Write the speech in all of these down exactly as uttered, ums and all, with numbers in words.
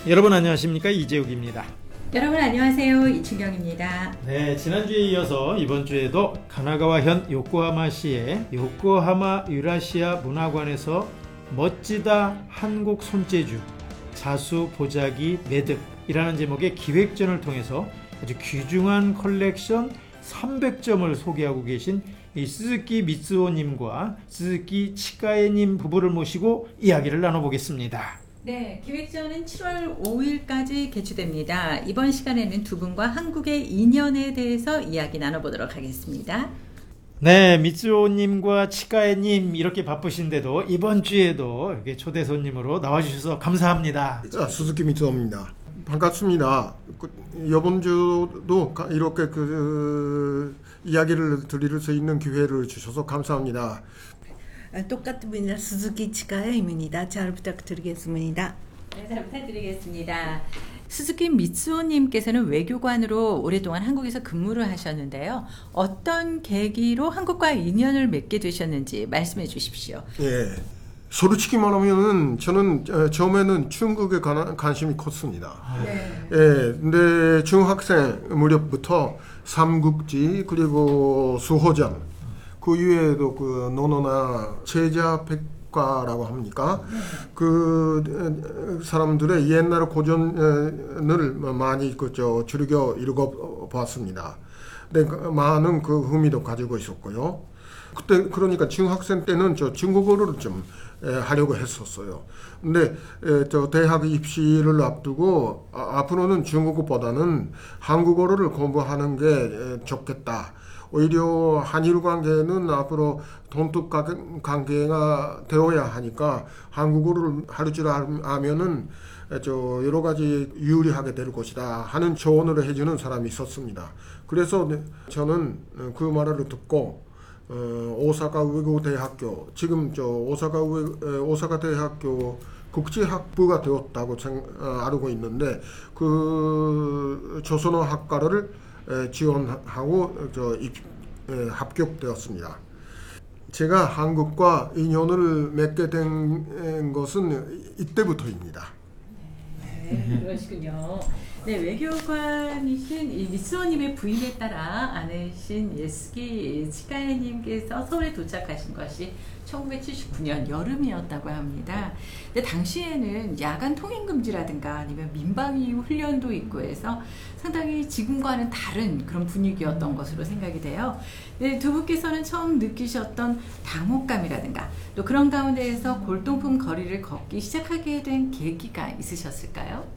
여러분 안녕하십니까, 이재욱입니다. 여러분 안녕하세요, 이춘경입니다. 네, 지난주에 이어서 이번 주에도 가나가와현 요코하마시의 요코하마 유라시아 문화관에서 멋지다 한국 손재주 자수 보자기 매듭이라는 제목의 기획전을 통해서 아주 귀중한 컬렉션 삼백 점을 소개하고 계신 이 스즈키 미츠오님과 스즈키 치카에님 부부를 모시고 이야기를 나눠보겠습니다. 네, 기획전은 칠월 오일까지 개최됩니다. 이번 시간에는 두 분과 한국의 인연에 대해서 이야기 나눠보도록 하겠습니다. 네, 미츠오님과 치카에님 이렇게 바쁘신데도 이번 주에도 이렇게 초대 손님으로 나와주셔서 감사합니다. 아, 스즈키 미츠오입니다. 반갑습니다. 그, 이번 주도 이렇게 그 이야기를 드릴 수 있는 기회를 주셔서 감사합니다. 똑같습니다. 스즈키 치카에입니다. 잘 부탁드리겠습니다. 네, 잘 부탁드리겠습니다. 스즈키 미츠오님께서는 외교관으로 오랫동안 한국에서 근무를 하셨는데요. 어떤 계기로 한국과 인연을 맺게 되셨는지 말씀해 주십시오. 예, 솔직히 말하면은 저는 처음에는 중국에 관, 관심이 컸습니다. 네. 예, 근데 중학생 무렵부터 삼국지 그리고 수호전 그 이외에도 그 논어나 제자백과라고 합니까? 네. 그 사람들의 옛날 고전을 많이 그저 즐겨 읽어봤습니다. 근데 많은 그 흥미도 가지고 있었고요. 그때 그러니까 중학생 때는 저 중국어를 좀 하려고 했었어요. 근데 저 대학 입시를 앞두고 앞으로는 중국어보다는 한국어를 공부하는 게 좋겠다. 오히려 한일 관계는 앞으로 돈독 관계가 되어야 하니까 한국어를 할 줄 알면은 저 여러 가지 유리하게 될 것이다 하는 조언을 해주는 사람이 있었습니다. 그래서 저는 그 말을 듣고 어, 오사카 외국어대학교 지금 저 오사카 외, 오사카 대학교 국제학부가 되었다고 생, 어, 알고 있는데 그 조선어 학과를 지원하고 저 입, 에, 합격되었습니다. 제가 한국과 인연을 맺게 된 것은 이때부터입니다. 네, 그러시군요. 네, 외교관이신 이 미츠오님의 부임에 따라 아내신 예스기 치카에님께서 서울에 도착하신 것이 천구백칠십구년 여름이었다고 합니다. 근데 당시에는 야간 통행 금지라든가 아니면 민방위 훈련도 있고 해서 상당히 지금과는 다른 그런 분위기였던 것으로 생각이 돼요. 네, 두 분께서는 처음 느끼셨던 당혹감이라든가 또 그런 가운데에서 골동품 거리를 걷기 시작하게 된 계기가 있으셨을까요?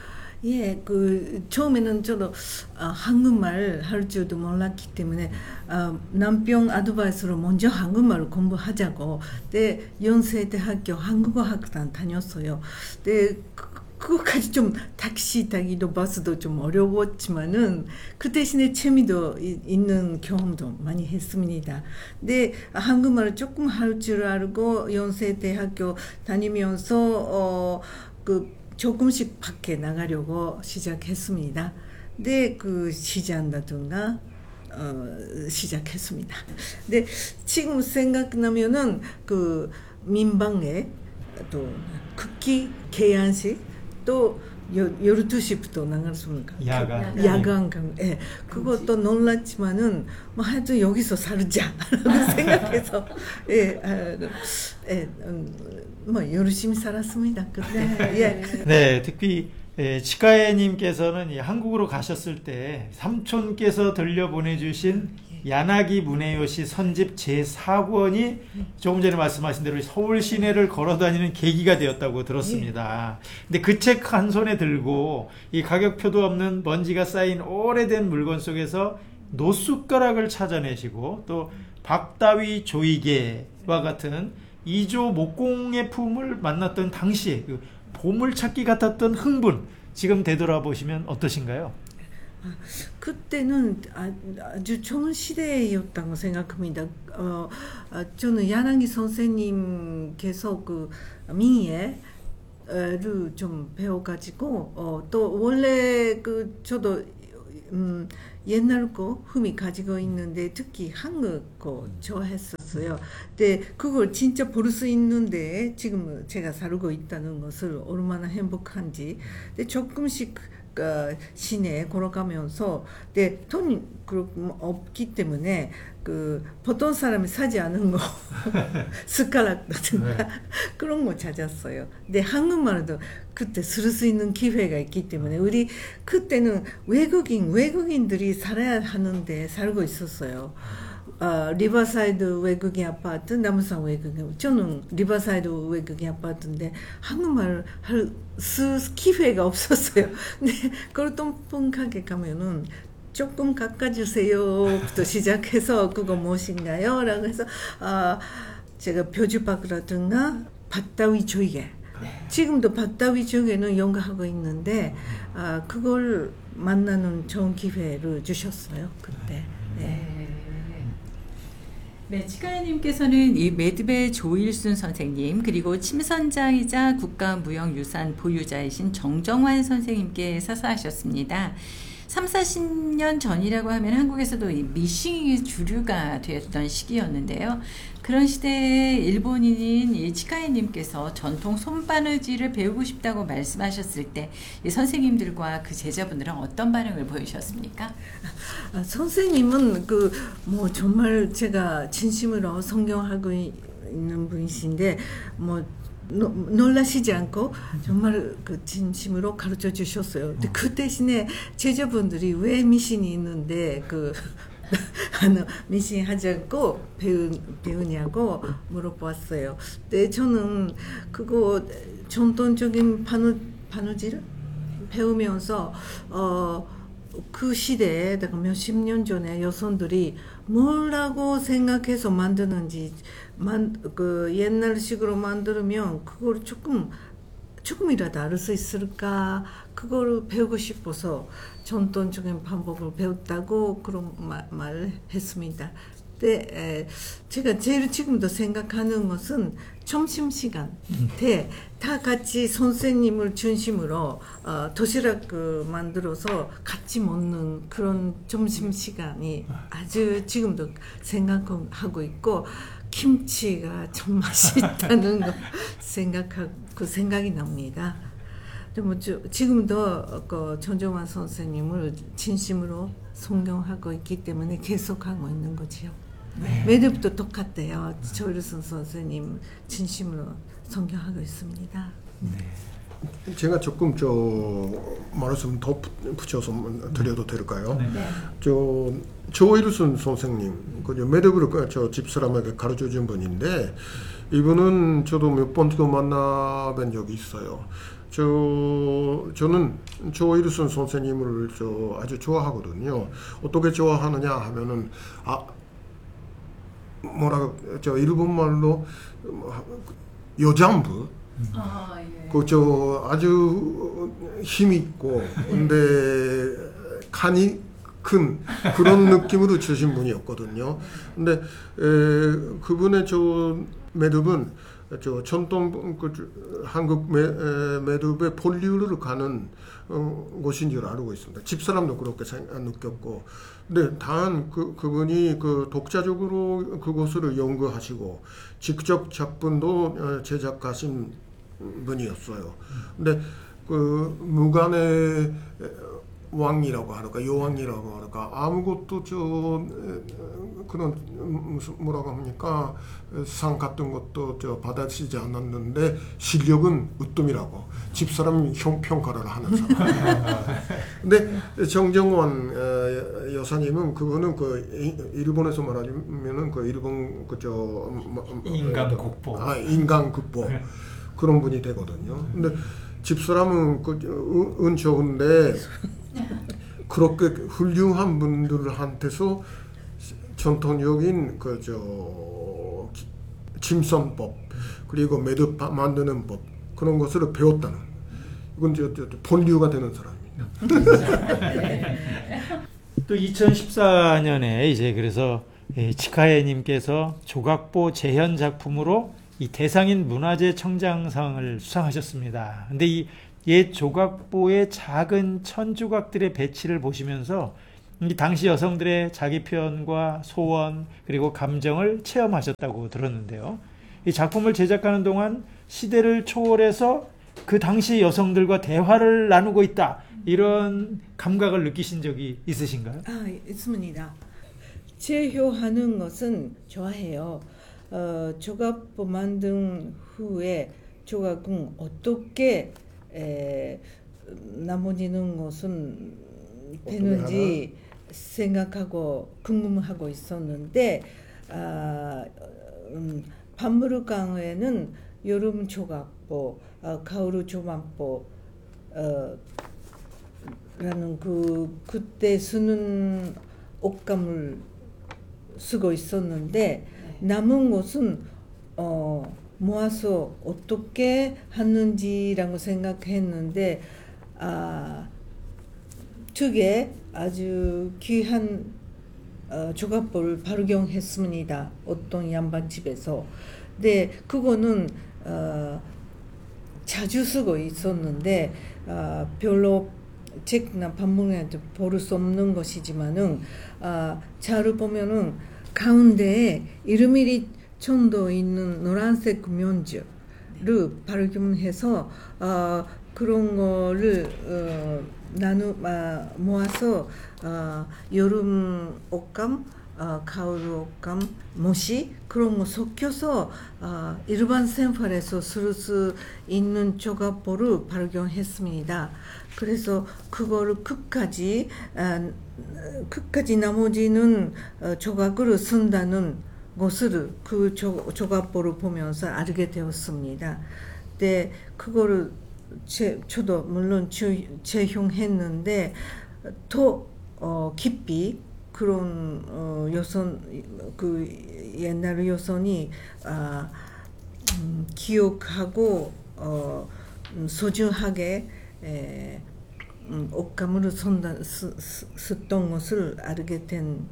예, 그 처음에는 저도 어, 한국말 할 줄도 몰랐기 때문에 어, 남편 아드바이스로 먼저 한국말을 공부하자고 네, 연세대학교 한국어학단 다녔어요. 네, 그, 그거까지 좀 택시 타기도 버스도 좀 어려웠지만은 그 대신에 재미도 이, 있는 경험도 많이 했습니다. 근데 한국말을 조금 할 줄 알고 연세대학교 다니면서 어, 그 조금씩 밖에 나가려고 시작했습니다. 네, 그 시장이라든가 어, 시작했습니다. 근데 지금 생각나면은 그 민방에 또 국기 개안식 또 열두 시부터 나갔습니까? 야간. 야간 강, 예. 그것도 놀랐지만은, 뭐, 하여튼 여기서 살자라고 생각해서, 예, 아, 예, 음, 뭐, 열심히 살았습니다. 그때. 예. 네, 특히 예, 치카에님께서는 한국으로 가셨을 때 삼촌께서 들려보내주신 야나기 무네요시 선집 제사 권이 조금 전에 말씀하신 대로 서울 시내를 걸어다니는 계기가 되었다고 들었습니다. 근데 그 책 한 손에 들고 이 가격표도 없는 먼지가 쌓인 오래된 물건 속에서 노숟가락을 찾아내시고 또 박다위 조이개와 같은 이조 목공의 품을 만났던 당시에 그 보물찾기 같았던 흥분 지금 되돌아보시면 어떠신가요? 아, 그때는 아주 좋은 시대였다고 생각합니다. 어, 아, 저는 야나기 선생님께서 그 민예를 좀 배워가지고 어, 또 원래 그 저도 음, 옛날 거 흠이 가지고 있는데 특히 한국 거 좋아했었어요. 주셨어요. 근데 그걸 진짜 볼 수 있는데 지금 제가 살고 있다는 것을 얼마나 행복한지. 근데 조금씩 그 시내에 걸어가면서 근데 돈이 그렇게 없기 때문에 그 보통 사람이 사지 않은 거 숟가락이라든가 그런 거 찾았어요. 근데 한국말도 그때 쓸 수 있는 기회가 있기 때문에 우리 그때는 외국인 외국인들이 살아야 하는데 살고 있었어요. 어, 리버사이드 외국인 아파트, 남산 외국인. 저는 리버사이드 외국인 아파트인데 한국말 할 수 기회가 없었어요. 근데 골동품 가게 가면은 조금 깎아주세요부터 시작해서 그거 무엇인가요? 라고 해서 아, 제가 표주박이라든가 밭다위 조개. 지금도 밭다위 조개는 연구하고 있는데 아, 그걸 만나는 좋은 기회를 주셨어요. 그때. 네. 네, 치카야님께서는 이 매듭의 조일순 선생님 그리고 침선자이자 국가무형유산 보유자이신 정정환 선생님께 서서하셨습니다. 삼사십 년 전이라고 하면 한국에서도 이 미싱이 주류가 되었던 시기였는데요. 그런 시대에 일본인인 이 치카야님께서 전통 손바느질을 배우고 싶다고 말씀하셨을 때 이 선생님들과 그 제자분들은 어떤 반응을 보이셨습니까? 아, 선생님은 그 뭐 정말 제가 진심으로 성경하고 있는 분이신데 뭐 노, 놀라시지 않고 정말 그 진심으로 가르쳐 주셨어요. 근데 그 대신에 제자분들이 왜 미신이 있는데 그 아, 미신 하지 않고 배우, 배우냐고 물어봤어요. 근데 저는 그거 전통적인 바느, 바느질 배우면서 어, 그 시대에 내가 몇십 년 전에 여성들이 뭐라고 생각해서 만드는지 만, 그 옛날식으로 만들면 그걸 조금 조금이라도 알 수 있을까 그거를 배우고 싶어서 전통적인 방법을 배웠다고 그런 말, 말을 했습니다. 근데 에, 제가 제일 지금도 생각하는 것은 점심시간 때 다 같이 선생님을 중심으로 어, 도시락 그 만들어서 같이 먹는 그런 점심시간이 아주 지금도 생각하고 있고 김치가 참 맛있다는 거 생각하고 그 생각이 납니다. 뭐 지금도 그 전정환 선생님을 진심으로 존경하고 있기 때문에 계속하고 있는 거지요. 네. 매듭도 똑같대요. 조일순 선생님 진심으로 존경하고 있습니다. 네. 제가 조금 저 말씀 더 붙여서 드려도 될까요? 네. 저 조일순 선생님, 그 매듭을 저 집사람에게 가르쳐 준 분인데 이분은 저도 몇 번 그 만나뵌 적이 있어요. 저 저는 조일순 선생님을 저 아주 좋아하거든요. 어떻게 좋아하느냐 하면은 아 뭐라 저 일본 말로 여장부 아, 예. 그 저 아주 힘 있고 근데 칸이 큰 그런 느낌으로 주신 분이었거든요. 근데 에, 그분의 저 매듭은 저 전통 그 한국 매, 에, 매듭의 본류를 가는 어, 곳인 줄 알고 있습니다. 집사람도 그렇게 생각, 느꼈고, 근데 단 그 그분이 그 독자적으로 그것을 연구하시고 직접 작품도 어, 제작하신 분이었어요. 근데 그 무간의 왕이라고 할까 여왕이라고 할까 아무것도 저 그런 무슨 뭐라고 합니까 상 같은 것도 저 받아치지 않았는데 실력은 으뜸이라고 집사람이 평가를 하는 사람. 근데 정정환 여사님은 그거는 그 일본에서 말하면은 그 일본 그저 인간 국보 아 인간 국보 그런 분이 되거든요. 근데 집사람은 그 은 좋은데 그렇게 훌륭한 분들한테서 전통적인 그저 침선법 그리고 매듭 만드는 법 그런 것을 배웠다는 이건 저, 저 본류가 되는 사람입니다. 또 이천십사 년에 이제 그래서 치카예님께서 조각보 재현 작품으로 이 대상인 문화재 청장상을 수상하셨습니다. 근데 이 옛 조각보의 작은 천조각들의 배치를 보시면서 이 당시 여성들의 자기 표현과 소원 그리고 감정을 체험하셨다고 들었는데요. 이 작품을 제작하는 동안 시대를 초월해서 그 당시 여성들과 대화를 나누고 있다, 이런 감각을 느끼신 적이 있으신가요? 아, 있습니다. 제효하는 것은 좋아해요. 어, 조각보 만든 후에 조각은 어떻게 에, 나머지는 것은 되는지 생각하고 궁금하고 있었는데, 아, 음, 박물관에는 여름 조각보, 어, 가을 조각보 어, 라는 그 그때 쓰는 옷감을 쓰고 있었는데, 남은 것은 어, 모아서 어떻게 하는지라고 생각했는데, 아, 특에 아주 귀한 어, 조각보를 발견했습니다. 어떤 양반집에서. 근데 그거는 어, 자주 쓰고 있었는데 어, 별로 책이나 박물관에도 볼 수 없는 것이지만은 어, 잘 보면은 가운데에 일 미리 정도 있는 노란색 면지를 발견해서 어, 그런 거를 어, 나누 아, 모아서 어, 여름 옷감, 어, 가을 옷감, 모시 그런 거 섞여서 어, 일반 생활에서 쓸 수 있는 조각보를 발견했습니다. 그래서 그거를 끝까지 아, 끝까지 나머지는 어, 조각으로 쓴다는 것을 그 조, 조각보를 보면서 알게 되었습니다. 근데 그거를 제, 저도 물론 재용했는데 더 어, 깊이 그런 어, 요선 그 옛날 요선이 아, 음, 기억하고 어, 음, 소중하게 에, 음, 옷감으로 쓴다, 쓰, 쓰, 썼던 것을 알게 된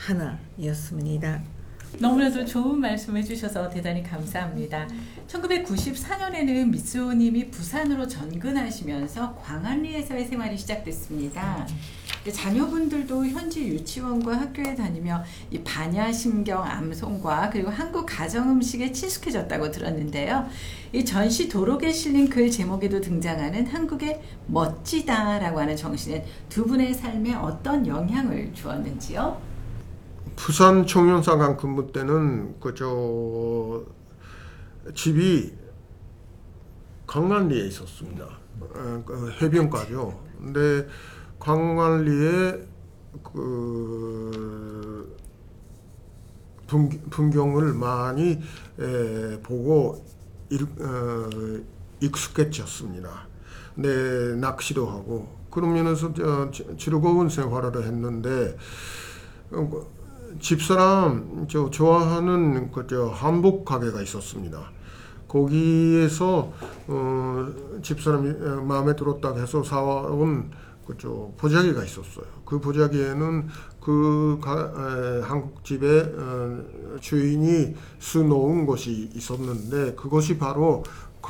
하나였습니다. 너무나도 좋은 말씀 해주셔서 대단히 감사합니다. 천구백구십사 년에는 미쓰오님이 부산으로 전근하시면서 광안리에서의 생활이 시작됐습니다. 자녀분들도 현지 유치원과 학교에 다니며 이 반야심경 암송과 그리고 한국 가정음식에 친숙해졌다고 들었는데요. 이 전시 도록에 실린 글 제목에도 등장하는 한국의 멋지다라고 하는 정신은 두 분의 삶에 어떤 영향을 주었는지요? 부산 청년사관 근무 때는 그저 집이 광안리에 있었습니다. 어, 그 해변가죠. 근데 광안리에 그 풍경을 많이 에, 보고 일, 어, 익숙해졌습니다. 근데 낚시도 하고 그러면서 저, 즐거운 생활을 했는데 어, 집사람 저 좋아하는 그저 한복 가게가 있었습니다. 거기에서 어, 집사람이 마음에 들었다고 해서 사온 그저 보자기가 있었어요. 그 보자기에는 그 가, 에, 한국 집의 어, 주인이 써놓은 것이 있었는데 그것이 바로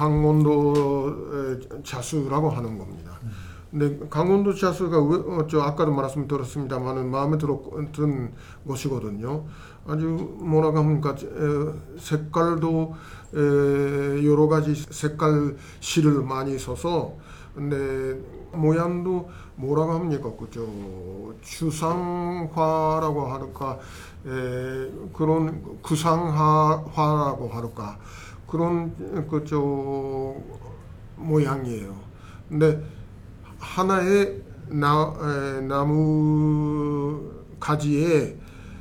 강원도 자수라고 하는 겁니다. 근데 강원도 자수가 어, 저 아까도 말씀드렸습니다만은 마음에 들었던 것이거든요. 아주 뭐라고 합니까? 에, 색깔도 에, 여러 가지 색깔 실을 많이 써서 근데 모양도 뭐라고 합니까? 그저 추상화라고 할까? 에, 그런 구상화라고 할까? 그런 그저 모양이에요. 근데 하나의 나, 에, 나무 가지에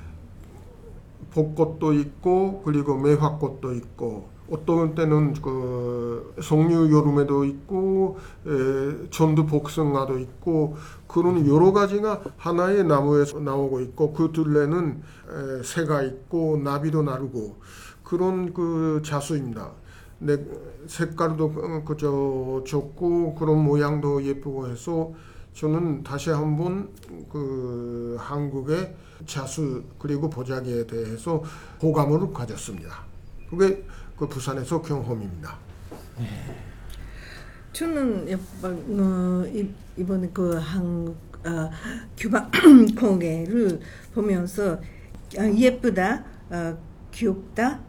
벚꽃도 있고 그리고 매화꽃도 있고 어떤 때는 그 석류 여름에도 있고 에, 전두 복숭아도 있고 그런 여러 가지가 하나의 나무에서 나오고 있고 그 둘레는 에, 새가 있고 나비도 나르고 그런 그 자수입니다. 근데 색깔도 그저 좋고 그런 모양도 예쁘고 해서 저는 다시 한번 그 한국의 자수 그리고 보자기에 대해서 호감을 가졌습니다. 그게 그 부산에서 경험입니다. 저는 약간 어, 이- 이번에 그 한국 어, 규바 공예를 보면서 아, 예쁘다, 어, 귀엽다,